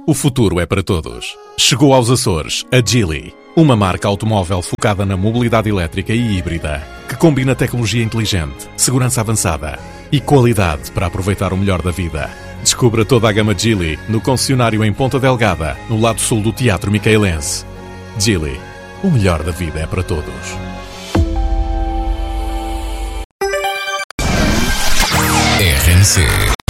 O futuro é para todos. Chegou aos Açores a Geely, uma marca automóvel focada na mobilidade elétrica e híbrida, que combina tecnologia inteligente, segurança avançada e qualidade para aproveitar o melhor da vida. Descubra toda a gama Geely no concessionário em Ponta Delgada, no lado sul do Teatro Micaelense. Geely, o melhor da vida é para todos. RMC